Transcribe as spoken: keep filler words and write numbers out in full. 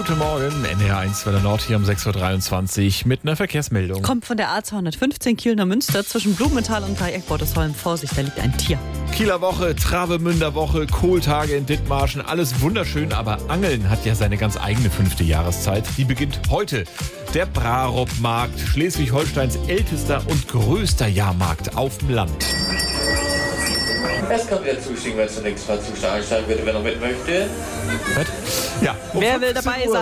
Guten Morgen, N D R eins Welle Nord hier um sechs Uhr dreiundzwanzig mit einer Verkehrsmeldung. Kommt von der A zweihundertfünfzehn Kiel nach Münster zwischen Blumenthal und Dreieck Bordesholm. Vorsicht, da liegt ein Tier. Kieler Woche, Travemünder Woche, Kohltage in Dithmarschen, alles wunderschön, aber Angeln hat ja seine ganz eigene fünfte Jahreszeit. Die beginnt heute. Der Brarup-Markt, Schleswig-Holsteins ältester und größter Jahrmarkt auf dem Land. Es kann wieder zustiegen, wenn es zum nächsten Mal Zustand einsteigen würde, wenn er mit möchte. Ja, um Wer will fünfzehn dabei Uhr